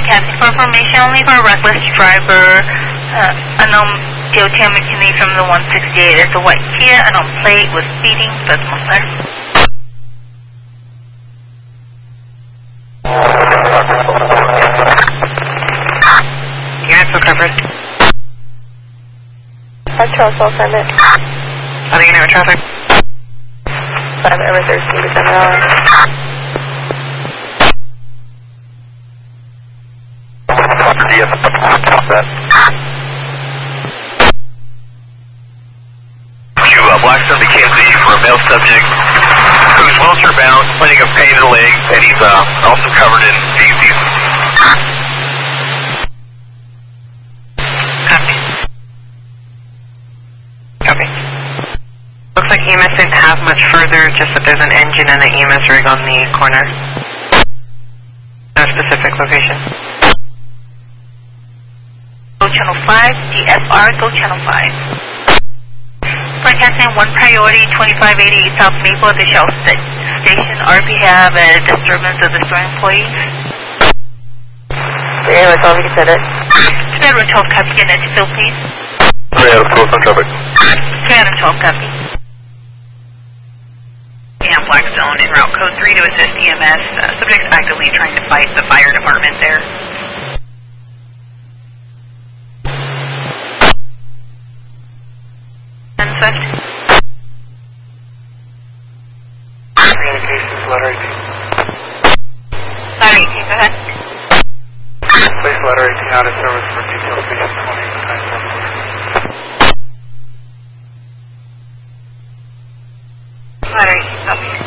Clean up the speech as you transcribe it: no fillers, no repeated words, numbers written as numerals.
Broadcasting for information only for a reckless driver. Unknown DOT McKinney from the 168 is a white Kia. Unknown plate was speeding. Decimal sir. Units recovered. Charles, I'll send it. How do you know traffic? 5 over 13 to 7 hours. Blackstone to Kansas for a male subject who's wheelchair bound, complaining of pain in the leg, and he's also covered in feces. Copy. Looks like EMS didn't have much further, just that there's an engine and an EMS rig on the corner. No specific location. Go channel 5, DFR, go channel 5. Broadcasting 1 priority, 2588 South Maple at the Shell station. RP have a disturbance of the store employees. Anyway, so we can send it. Federal 12 copy, get into field please. 3 out of 12 on traffic. 3 out of 12 copy. Yeah, Blackstone en route code 3 to assist EMS. Subject's actively trying to fight the fire department there. Unsuspect. Communications, letter 18. Letter 18, go ahead. Place letter 18 out of service for detail station 20. Letter 18, copy.